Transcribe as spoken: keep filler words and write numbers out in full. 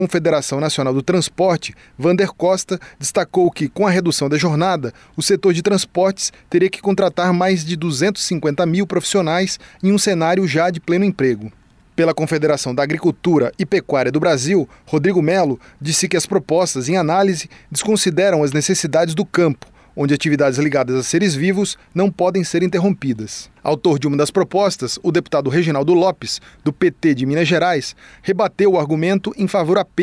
Confederação Nacional do Transporte, Vander Costa, destacou que, com a redução da jornada, o setor de transportes teria que contratar mais de duzentos e cinquenta mil profissionais em um cenário já de pleno emprego. Pela Confederação da Agricultura e Pecuária do Brasil, Rodrigo Melo disse que as propostas em análise desconsideram as necessidades do campo, onde atividades ligadas a seres vivos não podem ser interrompidas. Autor de uma das propostas, o deputado Reginaldo Lopes, do P T de Minas Gerais, rebateu o argumento em favor apenas